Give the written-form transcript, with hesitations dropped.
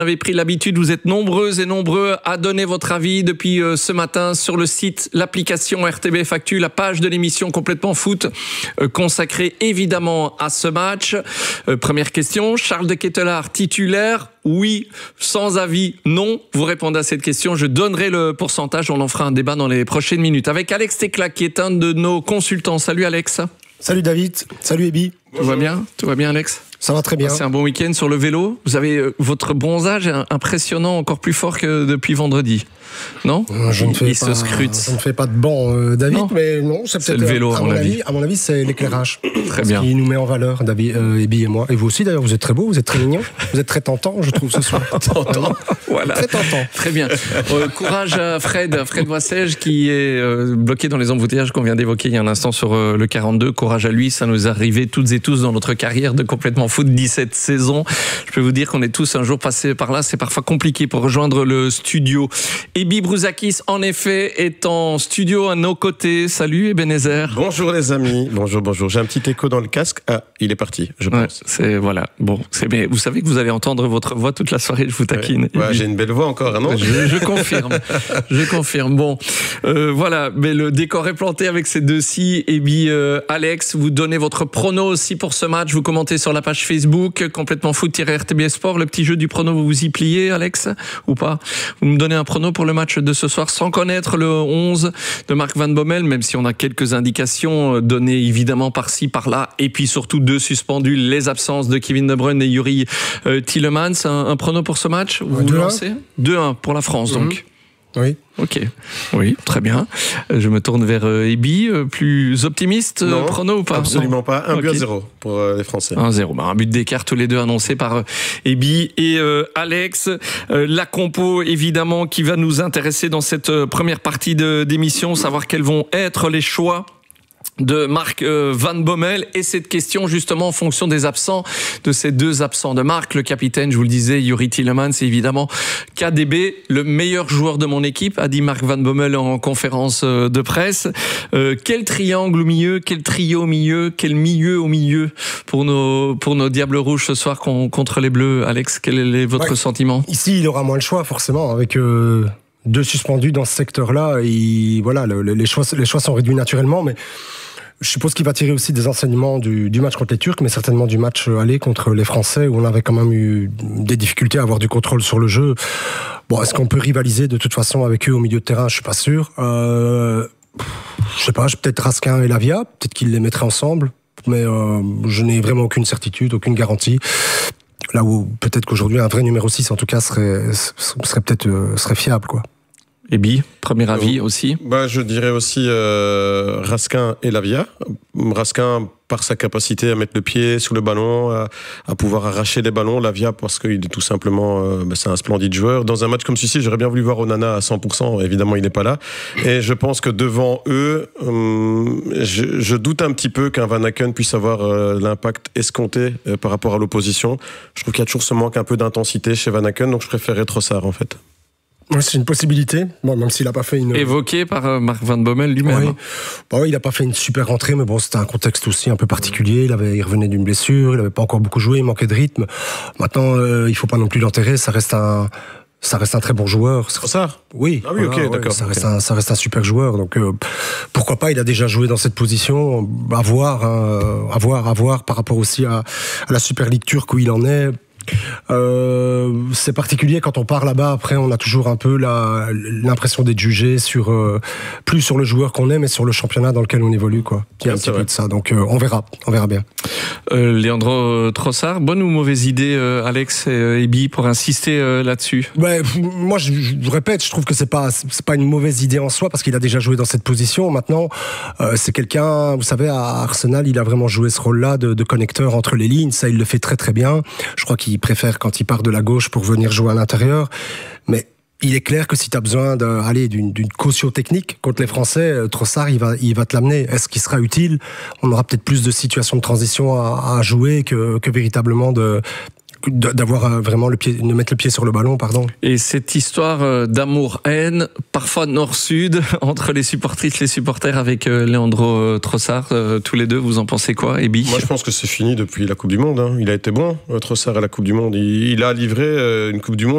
Vous avez pris l'habitude, vous êtes nombreuses et nombreux à donner votre avis depuis ce matin sur le site, l'application RTBF Actu, la page de l'émission Complètement Foot consacrée évidemment à ce match. Première question, Charles de Ketelaar, titulaire, oui, sans avis, non. Vous répondez à cette question, je donnerai le pourcentage, on en fera un débat dans les prochaines minutes. Avec Alex Tecla qui est un de nos consultants. Salut Alex. Salut David, salut Ebi. Tout va bien ? Tout va bien Alex ? Ça va très bien. C'est un bon week-end sur le vélo. Vous avez votre bronzage impressionnant, encore plus fort que depuis vendredi. Non ? Je ne fais pas de banc, David, non, mais non, c'est peut-être le vélo, à mon avis, c'est l'éclairage. Très bien. Qui nous met en valeur, David, Ebi et moi. Et vous aussi, d'ailleurs, vous êtes très beau, vous êtes très mignon, vous êtes très tentant, je trouve, ce soir. Tentant. Voilà. Très tentant. Très bien. Courage à Fred Voissège qui est bloqué dans les embouteillages qu'on vient d'évoquer il y a un instant sur le 42. Courage à lui, ça nous est arrivé toutes et tous dans notre carrière de Complètement Foot, 17 saisons. Je peux vous dire qu'on est tous un jour passés par là, c'est parfois compliqué pour rejoindre le studio. Ebi Brouzakis, en effet, est en studio à nos côtés. Salut Ebenezer. Bonjour les amis. Bonjour. J'ai un petit écho dans le casque. Ah, il est parti, je pense. Voilà. Bon, mais vous savez que vous allez entendre votre voix toute la soirée, je vous taquine. Ouais, j'ai une belle voix encore, non ? Je confirme. Je confirme. Bon, voilà. Mais le décor est planté avec ces deux-ci. Ebi, Alex, vous donnez votre prono aussi pour ce match. Vous commentez sur la page Facebook, Complètement Foot-RTBF Sport. Le petit jeu du prono, vous vous y pliez, Alex, ou pas ? Vous me donnez un prono pour le match de ce soir sans connaître le 11 de Mark Van Bommel, même si on a quelques indications données évidemment par-ci, par-là, et puis surtout deux suspendus, les absences de Kevin De Bruyne et Yuri Tielemans. Un prono pour ce match ? Vous lancez ? 2-1 pour la France, donc. Oui. Ok. Oui, très bien. Je me tourne vers Ebi. Plus optimiste, non, prono ou pas ? Absolument pas. 1-0 pour les Français. 1-0. Un but d'écart tous les deux annoncé par Ebi et Alex. La compo, évidemment, qui va nous intéresser dans cette première partie d'émission, savoir quels vont être les choix de Mark Van Bommel, et cette question justement en fonction des absents, de ces deux absents de Mark, le capitaine, je vous le disais, Yuri Tielemans, c'est évidemment KDB, le meilleur joueur de mon équipe, a dit Mark Van Bommel en conférence de presse. Quel triangle au milieu, quel trio au milieu, quel milieu au milieu pour nos Diables Rouges ce soir contre les Bleus, Alex, quel est votre sentiment ? Ici, il aura moins le choix forcément, avec deux suspendus dans ce secteur-là, et voilà, les choix sont réduits naturellement, mais je suppose qu'il va tirer aussi des enseignements du match contre les Turcs, mais certainement du match aller contre les Français, où on avait quand même eu des difficultés à avoir du contrôle sur le jeu. Bon, est-ce qu'on peut rivaliser de toute façon avec eux au milieu de terrain ? Je suis pas sûr. Je sais pas, peut-être Raskin et Lavia, peut-être qu'ils les mettraient ensemble, mais je n'ai vraiment aucune certitude, aucune garantie. Là où peut-être qu'aujourd'hui un vrai numéro 6 en tout cas serait fiable, quoi. Ebi, premier avis aussi ? Je dirais aussi Raskin et Lavia. Raskin par sa capacité à mettre le pied sur le ballon, à pouvoir arracher les ballons. Lavia parce qu'il est tout simplement c'est un splendide joueur. Dans un match comme celui-ci, j'aurais bien voulu voir Onana à 100%. Évidemment, il n'est pas là. Et je pense que devant eux, je doute un petit peu qu'un Van Aken puisse avoir l'impact escompté par rapport à l'opposition. Je trouve qu'il y a toujours ce manque un peu d'intensité chez Van Aken, donc je préférerais Trossard en fait. Oui, c'est une possibilité, bon, même s'il n'a pas fait une... Évoqué par Mark Van Bommel lui-même. Oui, il n'a pas fait une super rentrée, mais bon, c'était un contexte aussi un peu particulier. Il revenait d'une blessure, il n'avait pas encore beaucoup joué, il manquait de rythme. Maintenant, il ne faut pas non plus l'enterrer, ça reste un très bon joueur. Trossard ? Oui. Ah oui, voilà, ok, d'accord. Ça reste un super joueur, donc pourquoi pas, il a déjà joué dans cette position, à voir par rapport aussi à la Super League turque où il en est. C'est particulier quand on part là-bas. Après, on a toujours un peu l'impression d'être jugé plus sur le joueur qu'on est, mais sur le championnat dans lequel on évolue, quoi. Il y a un petit peu de ça. Donc, on verra bien. Leandro Trossard, bonne ou mauvaise idée, Alex et Ebi, pour insister là-dessus ? Moi, je répète, je trouve que c'est pas une mauvaise idée en soi parce qu'il a déjà joué dans cette position. Maintenant, c'est quelqu'un, vous savez, à Arsenal, il a vraiment joué ce rôle-là de connecteur entre les lignes. Ça, il le fait très très bien. Je crois qu'il préfère quand il part de la gauche pour venir jouer à l'intérieur. Mais il est clair que si tu as besoin d'une caution technique contre les Français, Trossard, il va te l'amener. Est-ce qu'il sera utile ? On aura peut-être plus de situations de transition à jouer que véritablement de d'avoir vraiment de mettre le pied sur le ballon, pardon. Et cette histoire d'amour-haine, parfois nord-sud, entre les supportrices, les supporters avec Leandro Trossard, tous les deux, vous en pensez quoi, Ebi ? Moi, je pense que c'est fini depuis la Coupe du Monde. Il a été bon, Trossard, à la Coupe du Monde. Il a livré une Coupe du Monde